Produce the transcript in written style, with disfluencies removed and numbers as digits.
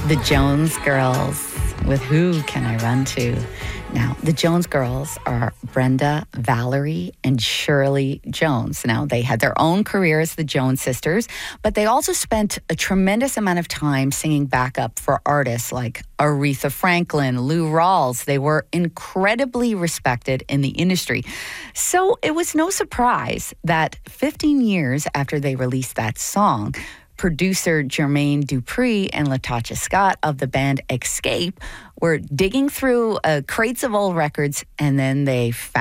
The Jones Girls with Who Can I Run To? Now, the Jones Girls are Brenda, Valerie, and Shirley Jones. Now, they had their own careers, the Jones sisters, but they also spent a tremendous amount of time singing backup for artists like Aretha Franklin, Lou Rawls. They were incredibly respected in the industry. So it was no surprise that 15 years after they released that song, producer Jermaine Dupri and LaTocha Scott of the band Escape were digging through crates of old records, and then they found